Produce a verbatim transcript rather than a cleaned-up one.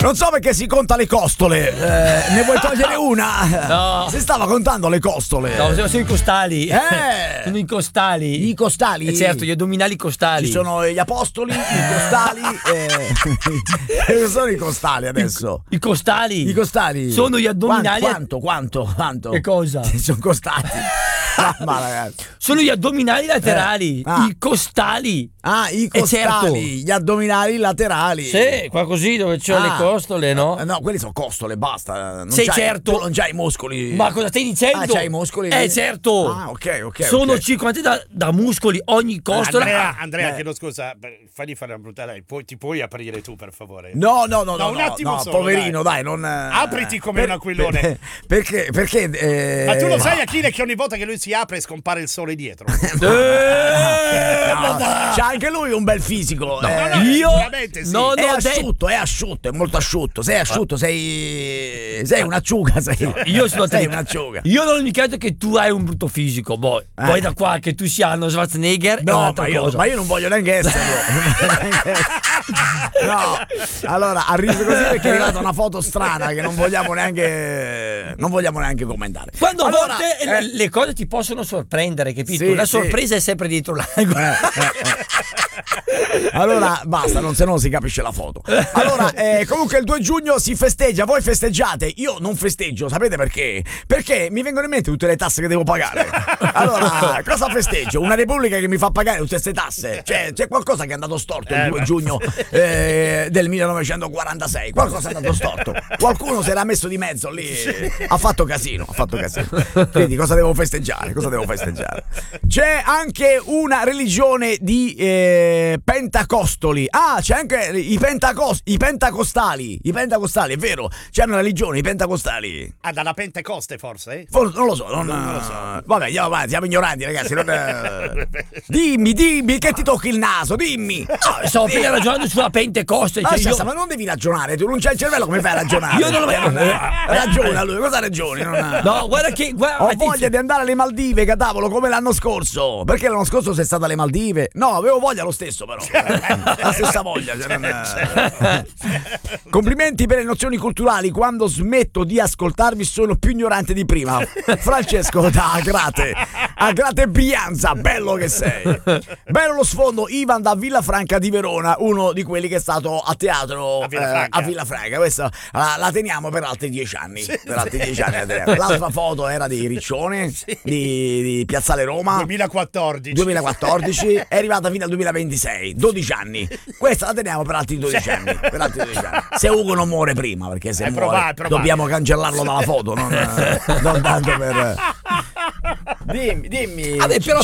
Non so perché si conta le costole. Eh, ne vuoi togliere una? No. Si stava contando le costole. No, sono i costali. Eh. Sono i costali. I costali? Eh certo, gli addominali costali. Ci sono gli apostoli, i costali. Eh. Che sono i costali adesso? I costali. I costali. Sono gli addominali. Quanto, quanto, quanto? Che cosa? Sono costati. Mamma, ragazzi. Sono gli addominali laterali. Eh. Ah. I costali. Ah, i Eh, costali, certo. gli addominali laterali. Sì, qua così dove c'ho Ah. le costole, no? Eh, no, quelli sono costole, basta. Non Sì, c'hai- certo. Tu non c'hai i muscoli. Ma cosa stai dicendo? Ah, c'hai i muscoli? Eh, certo. Ah, ok, ok. Sono ok. circondati da, da muscoli ogni costola. Andrea, Andrea Eh. chiedo scusa, per- fagli fare una brutta lei. Puoi, ti puoi aprire tu, per favore? No, no, no, no, No, un no, attimo no, solo, poverino, dai. dai, non. eh, Apriti come un aquilone. per- perché? Perché? eh, Ma tu lo sai, Achille, che ogni volta che lui si apre scompare il sole dietro? Eh, No, c'ha anche lui un bel fisico. eh. no, no, io sicuramente sì. non È ho detto. asciutto, è asciutto, è molto asciutto. Sei asciutto, sei. Sei un'acciuga. Sei, Io sono sei te- un'acciuga. Io non ho mica detto che tu hai un brutto fisico, boh. Poi da qua che tu sia Arnold Schwarzenegger è No, un'altra ma io, cosa. ma io non voglio neanche esserlo. No, allora ha riso così perché è arrivata una foto strana che non vogliamo neanche. Non vogliamo neanche commentare. Quando a Allora, volte eh, le- le cose ti possono sorprendere, capito? Sì, La sì. sorpresa è sempre dietro l'angolo. Allora basta, non, se no si capisce la foto. Allora, eh, comunque il due giugno si festeggia, voi festeggiate, io non festeggio, sapete perché? Perché mi vengono in mente tutte le tasse che devo pagare. Allora, cosa festeggio? Una repubblica che mi fa pagare tutte queste tasse? Cioè, c'è qualcosa che è andato storto il due giugno eh, del millenovecentoquarantasei, qualcosa è andato storto. Qualcuno si era messo di mezzo lì, ha fatto casino, ha fatto casino. Quindi cosa devo festeggiare? Cosa devo festeggiare? C'è anche una religione di eh, pentacostoli. Ah, c'è anche i, pentacos- i pentacostali. I pentacostali, è vero. C'è una religione, i pentacostali. Ah, dalla Pentecoste forse? Eh? For- non lo so, non, Non lo so. Vabbè, andiamo avanti, siamo ignoranti, ragazzi. non, eh. Dimmi, dimmi che ti tocchi il naso, dimmi. No, stavo appena ragionando sulla Pentecoste. Ma, Cioè io, ma non devi ragionare, tu non c'hai il cervello, come fai a ragionare? Io non lo- Cioè, non- ragiona lui, cosa ragioni? Non- no, guarda che. Guarda, Ho ti- voglia di andare alle Maldive, catavolo, come l'anno scorso. Perché l'anno scorso sei stato alle Maldive? No, avevo voglia lo stesso, però. La stessa voglia. Cioè non... Complimenti per le nozioni culturali. Quando smetto di ascoltarvi sono più ignorante di prima. Francesco da Agrate. Agrate Brianza, bello che sei. Bello lo sfondo. Ivan da Villafranca di Verona, uno di quelli che è stato a teatro A Villafranca. eh, a Villafranca. Questa la, la teniamo per altri dieci anni. Per altri dieci anni la teniamo. L'altra foto era di Riccione, di, di Piazzale Roma. duemilaquattordici. duemilaquattordici è arrivata fino al duemilaventisei, dodici anni. Questa la teniamo per altri dodici anni, per altri dodici anni. Se Ugo non muore prima, perché se È muore probabile, probabile. dobbiamo cancellarlo dalla foto, non, non tanto per. Dimmi, dimmi. Vabbè, però